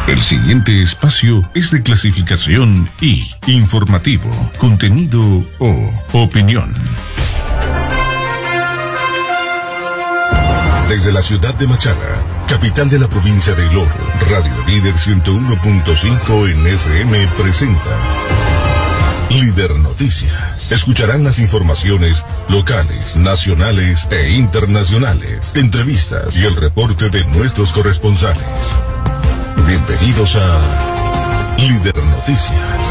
El siguiente espacio es de clasificación I, informativo, contenido o opinión. Desde la ciudad de Machala, capital de la provincia de Iloco, Radio Líder 101.5 en FM presenta Líder Noticias. Escucharán las informaciones locales, nacionales e internacionales, entrevistas y el reporte de nuestros corresponsales. Bienvenidos a Líder Noticias.